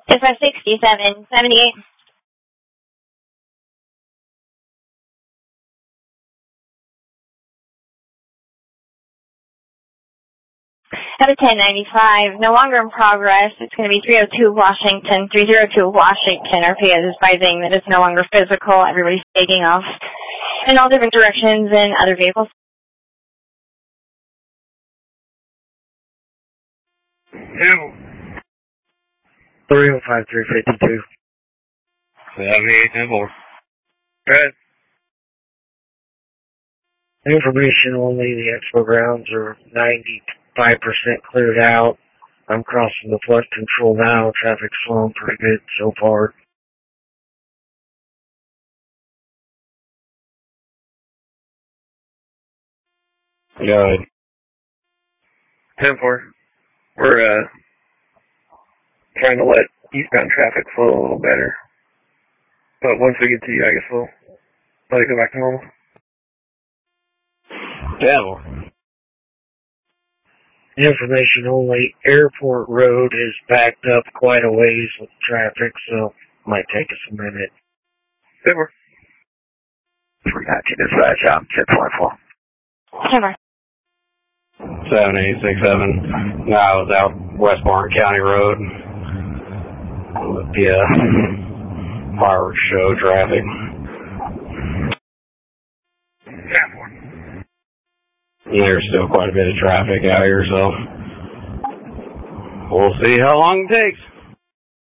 It's 6778. Out of 1095, no longer in progress. It's going to be 302 Washington, 302 Washington. RPS is advising that it's no longer physical. Everybody's taking off in all different directions and other vehicles. Two. 305 352. 78 Red. Information only, the expo grounds are 95% cleared out. I'm crossing the flood control now. Traffic's flowing pretty good so far. Good. 10-4. We're trying to let eastbound traffic flow a little better. But once we get to you, I guess we'll let it go back to normal. Yeah. Information only, Airport Road is backed up quite a ways with traffic, so might take us a minute. Super. 319 dispatch, 10.4. Timber. 7867. No, I was out West Barn County Road with the fireworks show traffic. There's still quite a bit of traffic out here, so we'll see how long it takes.